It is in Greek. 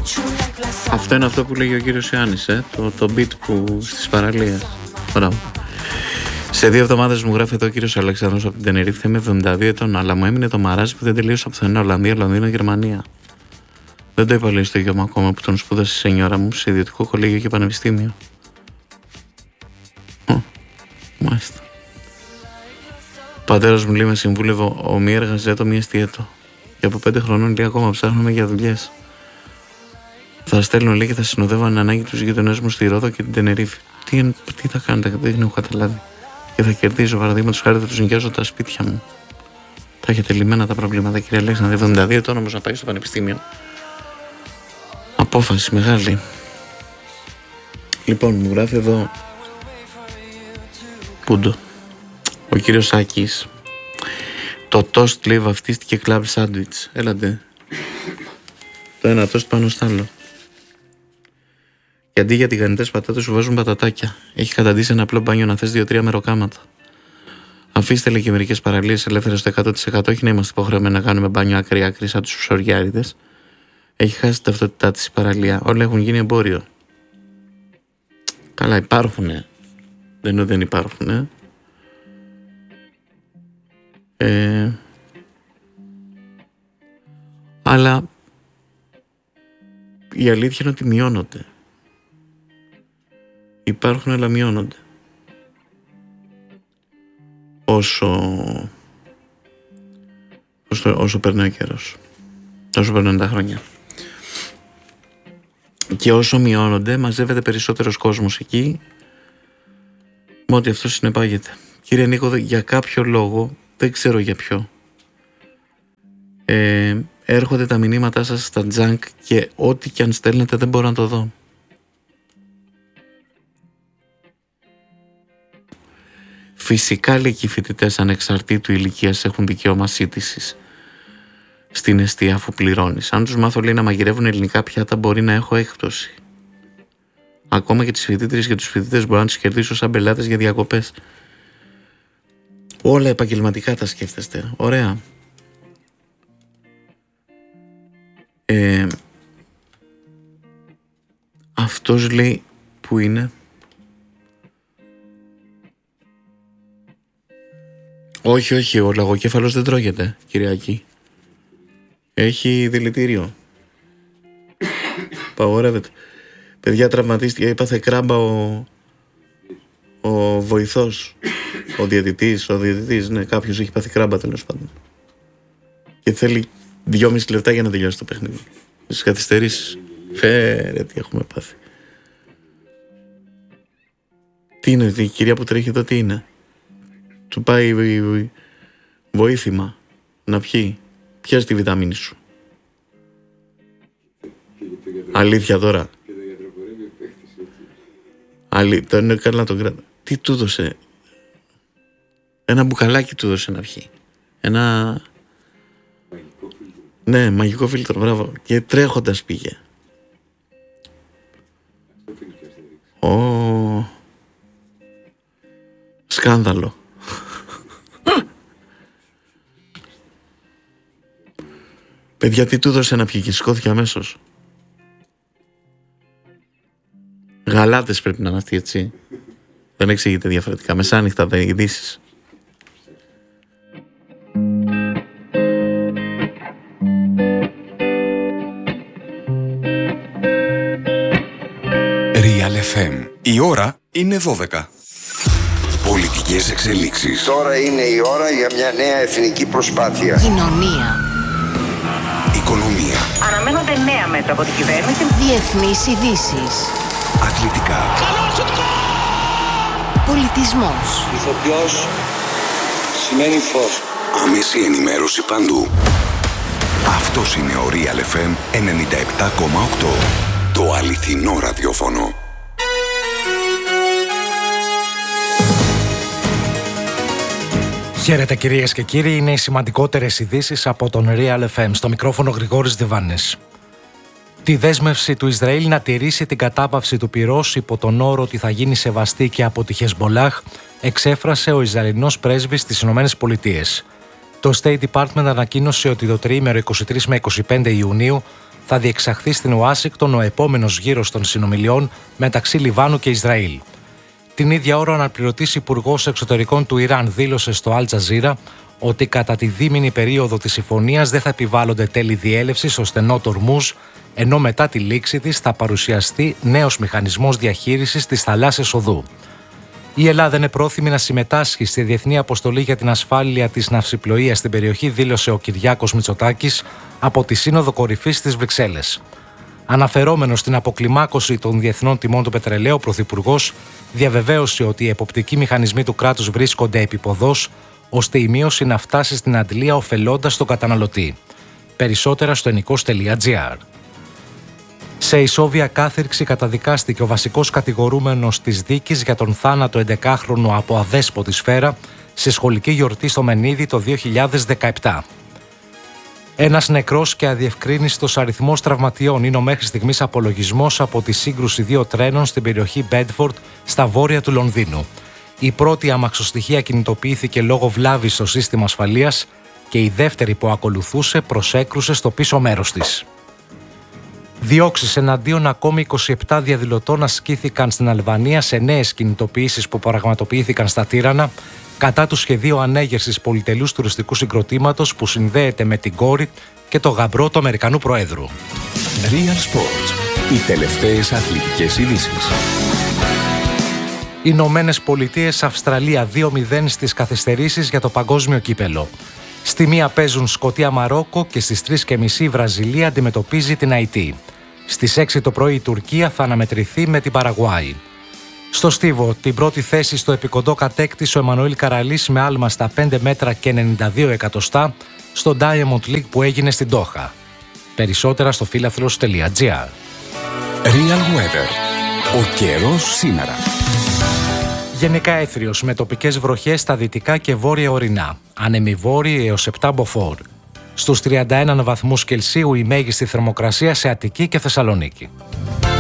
Αυτό είναι αυτό που λέγει ο κύριος Ιάννης, το beat που στις παραλίες. Μπράβο. Σε 2 εβδομάδες μου γράφει εδώ ο κύριος Αλεξάνδρος από την Τενερίφη. Είμαι 72 ετών, αλλά μου έμεινε το μαράζι που δεν τελείωσα πουθενά. Ολλανδία, Λονδίνο, Γερμανία. Δεν το είπα λέει στο γιο μου ακόμα που τον σπούδασε η σενιόρα μου σε ιδιωτικό κολέγιο και πανεπιστήμιο. Μάλιστα. Ο πατέρας μου λέει με συμβούλευε ο μη εργαζέτο μη εστιέτο. Και από 5 χρονών λέει ακόμα ψάχνουμε για δουλειές. Θα στέλνω λέει και θα συνοδεύω αν ανάγκη τους γειτονές μου στη Ρόδο και την Τενερίφη. Τι θα κάνετε, δεν έχω καταλάβει. Και θα κερδίζω παραδείγματος χάρη θα τους νοικιάζω τα σπίτια μου. Θα έχετε λυμμένα τα προβλήματα, κύριε Αλέξανδρε. 72 ετών όμως να πάει στο πανεπιστήμιο. Απόφαση μεγάλη. Λοιπόν, μου γράφει εδώ. Πούντο. Ο κύριος Σάκης. Το τόστ λέει βαφτίστηκε κλαμπ σάντουιτς. Έλατε. Το ένα τόστ πάνω στο άλλο. Και αντί για τηγανιτές πατάτες σου βάζουν πατατάκια. Έχει καταντήσει ένα απλό μπάνιο να θες 2-3 μεροκάματα. Αφήστε λέει και μερικές παραλίες ελεύθερες στο 100%. Όχι να είμαστε υποχρεωμένοι να κάνουμε μπάνιο άκρη-άκρη σαν τους ψωριάριδες. Έχει χάσει την ταυτότητά της η παραλία. Όλα έχουν γίνει εμπόριο. Καλά, υπάρχουνε. Δεν υπάρχουνε. Αλλά η αλήθεια είναι ότι μειώνονται. Υπάρχουν αλλά μειώνονται. Όσο περνάει ο καιρός. Όσο περνάνε τα χρόνια. Και όσο μειώνονται μαζεύεται περισσότερος κόσμος εκεί με ό,τι αυτό συνεπάγεται. Κύριε Νίκο, για κάποιο λόγο, δεν ξέρω για ποιο, έρχονται τα μηνύματά σας στα junk και ό,τι και αν στέλνετε δεν μπορώ να το δω. Φυσικά λέει και οι φοιτητές ανεξαρτήτου ηλικίας έχουν δικαίωμα σύντησης στην εστία αφού πληρώνεις. Αν τους μάθω λέει να μαγειρεύουν ελληνικά πιάτα μπορεί να έχω έκπτωση. Ακόμα και τις φοιτήτριες και τους φοιτητές μπορώ να τους κερδίσω σαν πελάτες για διακοπές. Όλα επαγγελματικά τα σκέφτεστε. Ωραία. Αυτός λέει που είναι. Όχι, ο λαγοκέφαλος δεν τρώγεται, Κυριακή. Έχει δηλητήριο. Παγορεύεται. Παιδιά, τραυματίστηκε, έπαθε κράμπα ο βοηθός, ο διαιτητής, ναι, κάποιος έχει πάθει κράμπα τέλος πάντων. Και θέλει 2,5 λεπτά για να τελειώσει το παιχνίδι. Στις καθυστερήσεις. Φέρε, τι έχουμε πάθει. Τι είναι, η κυρία που τρέχει εδώ τι είναι? Του πάει βοήθημα να πιει. Πιάσε τη βιταμίνη σου. Αλήθεια τώρα. Το είναι καλά να τον κράτα. Τι του δώσε? Ένα μπουκαλάκι του δώσε να πιει. Ένα... Ναι, μαγικό φίλτρο, μπράβο. Και τρέχοντας πήγε. Σκάνδαλο. Παιδιά, τι του δώσε να πιει και σηκώθηκε αμέσως. Γαλάτες πρέπει να είναι αυτοί, έτσι. Δεν εξηγείται διαφορετικά. Μεσάνυχτα τα ειδήσεις. Real FM. Η ώρα είναι 12. Πολιτικές εξελίξεις. Τώρα είναι η ώρα για μια νέα εθνική προσπάθεια. Κοινωνία. Οικονομία. Αναμένονται νέα μέτρα από την κυβέρνηση. Διεθνείς ειδήσεις. Αθλητικά. Πολιτισμός. Ηθοποιός σημαίνει φως. Άμεση ενημέρωση παντού. Αυτός είναι ο Real FM 97,8. Το αληθινό ραδιόφωνο. Χαίρετε κυρίες και κύριοι, είναι οι σημαντικότερες ειδήσεις από τον Real FM. Στο μικρόφωνο Γρηγόρης Διβάνης. Τη δέσμευση του Ισραήλ να τηρήσει την κατάπαυση του πυρός υπό τον όρο ότι θα γίνει σεβαστή και από τη Χεσμολάχ εξέφρασε ο Ισραηλινός πρέσβης στις ΗΠΑ. Το State Department ανακοίνωσε ότι το τριήμερο 23 με 25 Ιουνίου θα διεξαχθεί στην Ουάσιγκτον ο επόμενος γύρος των συνομιλιών μεταξύ Λιβάνου και Ισραήλ. Την ίδια ώρα, ο αναπληρωτής υπουργός εξωτερικών του Ιράν δήλωσε στο Αλ Τζαζίρα ότι κατά τη δίμηνη περίοδο της συμφωνίας δεν θα επιβάλλονται τέλη διέλευσης στο στενό του Ορμούζ, ενώ μετά τη λήξη της θα παρουσιαστεί νέος μηχανισμός διαχείρισης της θαλάσσης οδού. Η Ελλάδα είναι πρόθυμη να συμμετάσχει στη Διεθνή Αποστολή για την Ασφάλεια της Ναυσιπλοείας στην περιοχή, δήλωσε ο Κυριάκος Μητσοτάκης από τη Σύνοδο Κορυφής στις Βρυξέλλες. Αναφερόμενος στην αποκλιμάκωση των διεθνών τιμών του πετρελαίου, ο Πρωθυπουργός διαβεβαίωσε ότι οι εποπτικοί μηχανισμοί του κράτους βρίσκονται επίποδος, ώστε η μείωση να φτάσει στην αντλία ωφελώντας τον καταναλωτή. Περισσότερα στο ενικός.gr. Σε ισόβια κάθυρξη καταδικάστηκε ο βασικός κατηγορούμενος της δίκης για τον θάνατο 11χρονου από αδέσποτη σφαίρα σε σχολική γιορτή στο Μενίδη το 2017. Ένας νεκρός και αδιευκρίνιστος αριθμός τραυματιών είναι ο μέχρι στιγμής απολογισμός από τη σύγκρουση δύο τρένων στην περιοχή Μπέντφορντ στα βόρεια του Λονδίνου. Η πρώτη αμαξοστοιχεία κινητοποιήθηκε λόγω βλάβης στο σύστημα ασφαλείας και η δεύτερη που ακολουθούσε προσέκρουσε στο πίσω μέρος της. Διώξεις εναντίον ακόμη 27 διαδηλωτών ασκήθηκαν στην Αλβανία σε νέες κινητοποιήσεις που πραγματοποιήθηκαν στα Τύρανα κατά του σχεδίου ανέγερσης πολυτελούς τουριστικού συγκροτήματος που συνδέεται με την κόρη και το γαμπρό του Αμερικανού Προέδρου. Real Sports. Οι τελευταίες αθλητικές ειδήσεις. Ηνωμένες Πολιτείες, Αυστραλία 2-0 στις καθυστερήσεις για το παγκόσμιο κύπελο. Στη μία παίζουν Σκωτία Μαρόκο και στις 3:30 η Βραζιλία αντιμετωπίζει την Αϊτή. Στις 6 το πρωί η Τουρκία θα αναμετρηθεί με την Παραγουάη. Στο στίβο, την πρώτη θέση στο επικοντό κατέκτησε ο Εμμανουήλ Καραλής με άλμα στα 5 μέτρα και 92 εκατοστά στο Diamond League που έγινε στην Ντόχα. Περισσότερα στο philathlos.gr. Real Weather. Ο καιρός σήμερα. Γενικά έθριος με τοπικές βροχές στα δυτικά και βόρεια ορεινά. Άνεμοι βόρειοι έως 7 μποφόρ. Στους 31 βαθμούς Κελσίου η μέγιστη θερμοκρασία σε Αττική και Θεσσαλονίκη.